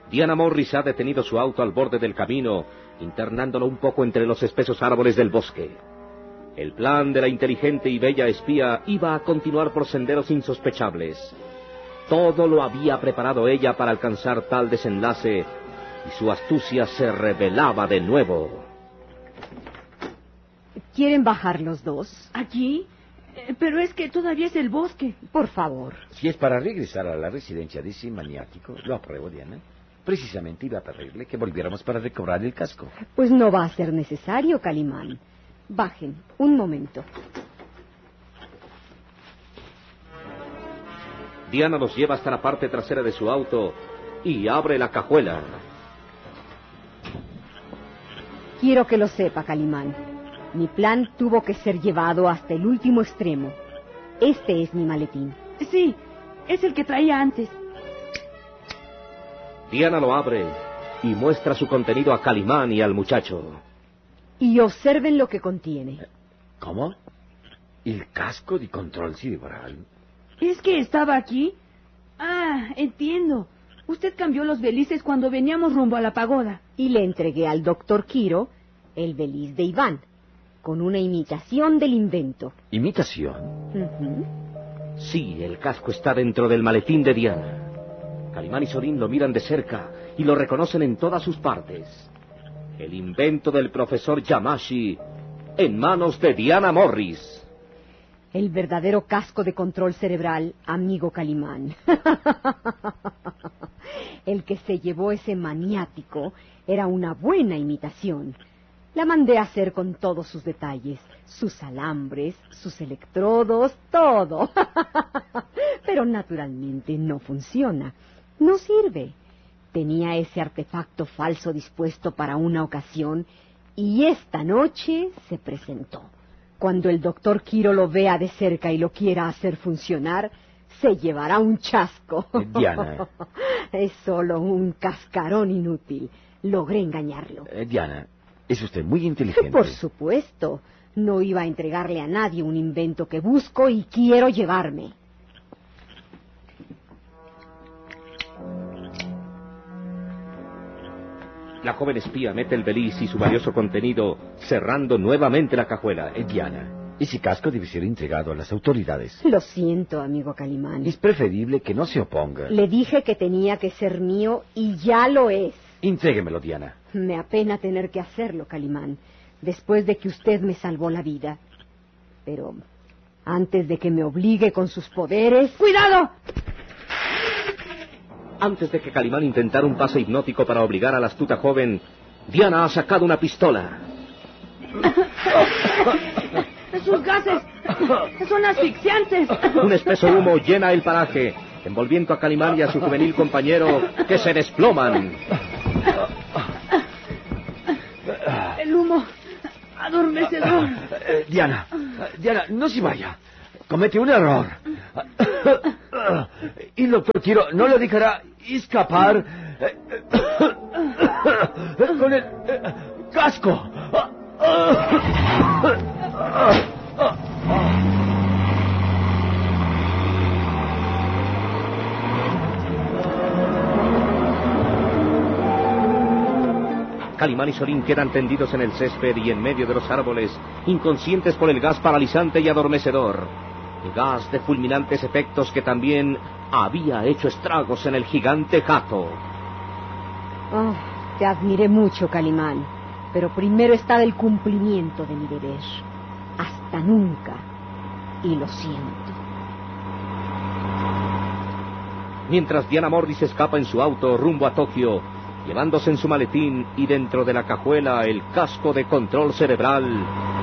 Diana Morris ha detenido su auto al borde del camino, internándolo un poco entre los espesos árboles del bosque. El plan de la inteligente y bella espía iba a continuar por senderos insospechables. Todo lo había preparado ella para alcanzar tal desenlace, y su astucia se revelaba de nuevo. ¿Quieren bajar los dos? ¿Aquí? Pero es que todavía es el bosque. Por favor. Si es para regresar a la residencia de ese maniático, lo apruebo, Diana. Precisamente iba a pedirle que volviéramos para recobrar el casco. Pues no va a ser necesario, Calimán. Bajen, un momento. Diana los lleva hasta la parte trasera de su auto y abre la cajuela. Quiero que lo sepa, Calimán. Mi plan tuvo que ser llevado hasta el último extremo. Este es mi maletín. Sí, es el que traía antes. Diana lo abre y muestra su contenido a Calimán y al muchacho. Y observen lo que contiene. ¿Cómo? ¿El casco de control cerebral? ¿Es que estaba aquí? Ah, entiendo. Usted cambió los belices cuando veníamos rumbo a la pagoda. Y le entregué al doctor Quiro el beliz de Iván, con una imitación del invento. ¿Imitación? Sí, el casco está dentro del maletín de Diana. Calimán y Sorín lo miran de cerca y lo reconocen en todas sus partes. El invento del profesor Yamashi en manos de Diana Morris. El verdadero casco de control cerebral, amigo Calimán. El que se llevó ese maniático era una buena imitación. La mandé a hacer con todos sus detalles, sus alambres, sus electrodos, todo. Pero naturalmente no funciona, no sirve. Tenía ese artefacto falso dispuesto para una ocasión y esta noche se presentó. Cuando el doctor Quiro lo vea de cerca y lo quiera hacer funcionar, se llevará un chasco. Diana. Es solo un cascarón inútil. Logré engañarlo. Diana, es usted muy inteligente. Por supuesto. No iba a entregarle a nadie un invento que busco y quiero llevarme. La joven espía mete el beliz y su valioso contenido, cerrando nuevamente la cajuela. Diana, ese casco debe ser entregado a las autoridades. Lo siento, amigo Calimán. Es preferible que no se oponga. Le dije que tenía que ser mío y ya lo es. Entréguemelo, Diana. Me apena tener que hacerlo, Calimán, después de que usted me salvó la vida. Pero antes de que me obligue con sus poderes... ¡Cuidado! Antes de que Calimán intentara un pase hipnótico para obligar a la astuta joven, Diana ha sacado una pistola. ¡Sus gases son asfixiantes! Un espeso humo llena el paraje, envolviendo a Calimán y a su juvenil compañero, que se desploman. El humo adormecedor. Diana, no se vaya. Comete un error. Y el doctor Quiro no lo dejará escapar con el casco. Calimán y Sorín quedan tendidos en el césped y en medio de los árboles, inconscientes por el gas paralizante y adormecedor. El gas de fulminantes efectos que también había hecho estragos en el gigante Jato. Oh, te admiré mucho, Calimán, pero primero estaba el cumplimiento de mi deber. Hasta nunca. Y lo siento. Mientras Diana Morris escapa en su auto rumbo a Tokio, llevándose en su maletín y dentro de la cajuela el casco de control cerebral